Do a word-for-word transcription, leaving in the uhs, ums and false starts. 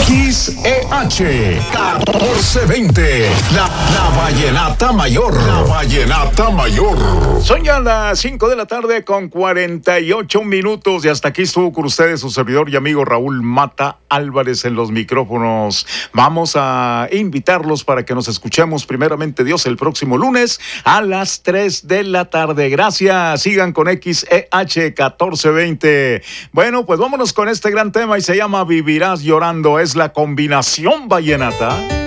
X E H catorce veinte, la, la Vallenata Mayor. La Vallenata Mayor. Son ya las cinco de la tarde con cuarenta y ocho minutos y hasta aquí estuvo con ustedes su servidor y amigo Raúl Mata Álvarez en los micrófonos. Vamos a invitarlos para que nos escuchemos primeramente Dios el próximo lunes a las tres de la tarde. Gracias, sigan con X E H catorce veinte. Bueno, pues vámonos con este gran tema y se llama Vivirás Llorando. Es la combinación vallenata.